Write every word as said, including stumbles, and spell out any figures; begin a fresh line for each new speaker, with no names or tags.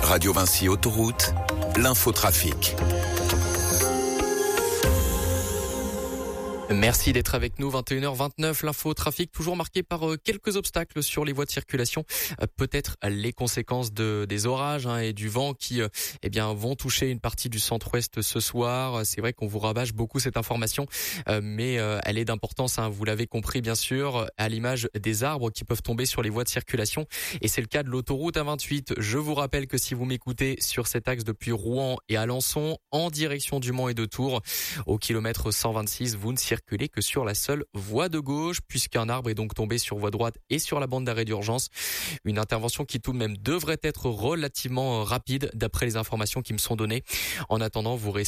Radio Vinci Autoroute, l'infotrafic.
Merci d'être avec nous, vingt et une heures vingt-neuf, l'info trafic toujours marqué par euh, quelques obstacles sur les voies de circulation. Euh, peut-être les conséquences de, des orages hein, et du vent qui euh, eh bien vont toucher une partie du centre-ouest ce soir. C'est vrai qu'on vous rabâche beaucoup cette information, euh, mais euh, elle est d'importance, hein, vous l'avez compris bien sûr, à l'image des arbres qui peuvent tomber sur les voies de circulation. Et c'est le cas de l'autoroute A vingt-huit. Je vous rappelle que si vous m'écoutez sur cet axe depuis Rouen et Alençon, en direction du Mans et de Tours, au kilomètre cent vingt-six, vous ne circulez que sur la seule voie de gauche, puisqu'un arbre est donc tombé sur voie droite et sur la bande d'arrêt d'urgence. Une intervention qui tout de même devrait être relativement rapide d'après les informations qui me sont données. En attendant, vous restez